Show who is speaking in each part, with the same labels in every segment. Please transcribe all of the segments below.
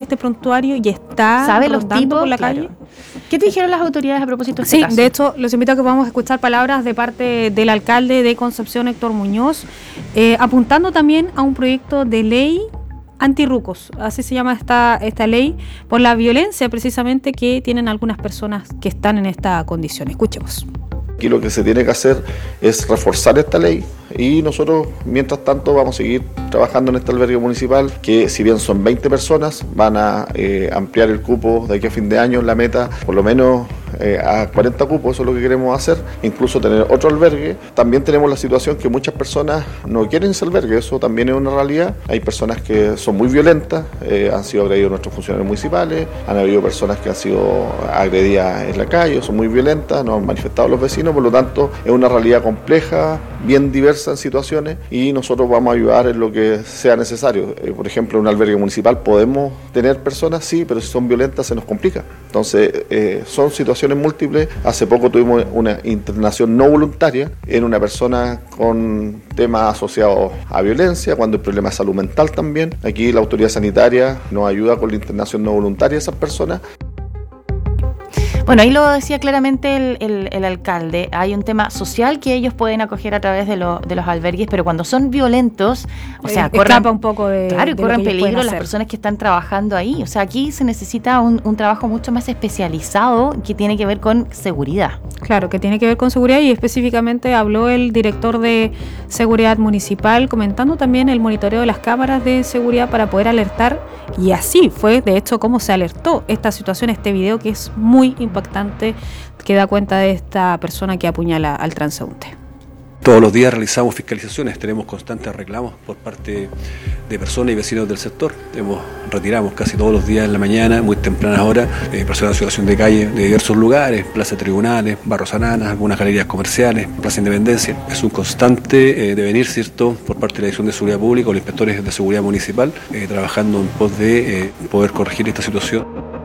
Speaker 1: este prontuario y está
Speaker 2: ¿sabe los tipos
Speaker 1: por la
Speaker 2: claro.
Speaker 1: calle.
Speaker 2: ¿Qué te dijeron las autoridades a propósito de este caso?
Speaker 1: Sí, de hecho, los invito a que podamos escuchar palabras de parte del alcalde de Concepción, Héctor Muñoz, apuntando también a un proyecto de ley antirrucos, así se llama esta ley, por la violencia precisamente que tienen algunas personas que están en esta condición. Escuchemos.
Speaker 3: Aquí lo que se tiene que hacer es reforzar esta ley y nosotros, mientras tanto, vamos a seguir trabajando en este albergue municipal, que si bien son 20 personas, van a ampliar el cupo de aquí a fin de año, la meta, por lo menos a 40 cupos, eso es lo que queremos hacer, incluso tener otro albergue. También tenemos la situación que muchas personas no quieren ese albergue, eso también es una realidad. Hay personas que son muy violentas, han sido agredidos nuestros funcionarios municipales, han habido personas que han sido agredidas en la calle, son muy violentas, nos han manifestado los vecinos, por lo tanto es una realidad compleja, bien diversa en situaciones y nosotros vamos a ayudar en lo que sea necesario. Por ejemplo, en un albergue municipal podemos tener personas, sí, pero si son violentas se nos complica. Entonces, son situaciones múltiples. Hace poco tuvimos una internación no voluntaria en una persona con temas asociados a violencia, cuando hay problemas de salud mental también. Aquí la autoridad sanitaria nos ayuda con la internación no voluntaria de esas personas.
Speaker 2: Bueno, ahí lo decía claramente el alcalde. Hay un tema social que ellos pueden acoger a través de los albergues, pero cuando son violentos, o sea, corren
Speaker 1: un poco de
Speaker 2: claro, y
Speaker 1: de
Speaker 2: corren
Speaker 1: lo que ellos
Speaker 2: peligro
Speaker 1: pueden
Speaker 2: las
Speaker 1: hacer.
Speaker 2: personas que están trabajando ahí. O sea, aquí se necesita un trabajo mucho más especializado que tiene que ver con seguridad.
Speaker 1: Claro, que tiene que ver con seguridad y específicamente habló el director de Seguridad Municipal comentando también el monitoreo de las cámaras de seguridad para poder alertar, y así fue de hecho como se alertó esta situación, este video que es muy impactante, que da cuenta de esta persona que apuñala al transeúnte.
Speaker 4: Todos los días realizamos fiscalizaciones, tenemos constantes reclamos por parte de personas y vecinos del sector. Retiramos casi todos los días en la mañana, muy tempranas horas, personas en situación de calle de diversos lugares, Plaza Tribunales, Barrio San Ana, algunas galerías comerciales, Plaza Independencia. Es un constante devenir, ¿cierto?, por parte de la Dirección de Seguridad Pública o los inspectores de Seguridad Municipal, trabajando en pos de poder corregir esta situación.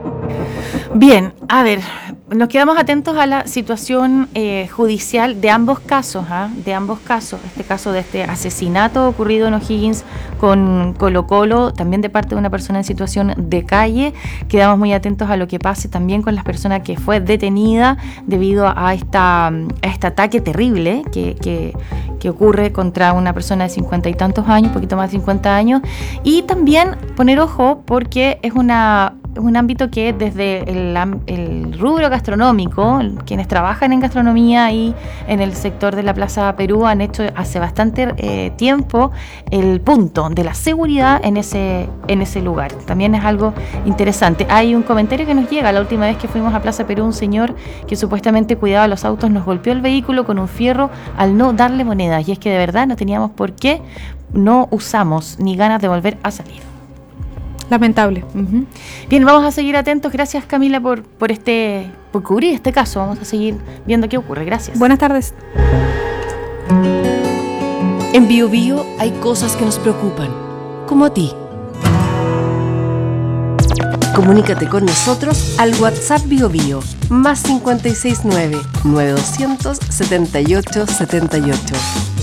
Speaker 2: Bien, a ver, nos quedamos atentos a la situación judicial de ambos casos, de ambos casos. Este caso de este asesinato ocurrido en O'Higgins con Colo-Colo, también de parte de una persona en situación de calle. Quedamos muy atentos a lo que pase también con la persona que fue detenida debido a este ataque terrible que ocurre contra una persona de 50 y tantos años, un poquito más de 50 años. Y también poner ojo porque es un ámbito que desde el rubro gastronómico, quienes trabajan en gastronomía y en el sector de la Plaza Perú han hecho hace bastante tiempo el punto de la seguridad en ese lugar. También es algo interesante. Hay un comentario que nos llega: la última vez que fuimos a Plaza Perú, un señor que supuestamente cuidaba los autos nos golpeó el vehículo con un fierro al no darle monedas, y es que de verdad no teníamos por qué, no usamos ni ganas de volver a salir.
Speaker 1: Lamentable.
Speaker 2: Uh-huh. Bien, vamos a seguir atentos. Gracias, Camila, por cubrir este caso. Vamos a seguir viendo qué ocurre. Gracias.
Speaker 1: Buenas tardes.
Speaker 5: En Bio Bio hay cosas que nos preocupan, como a ti. Comunícate con nosotros al WhatsApp Bio Bio, +569 9200 7878.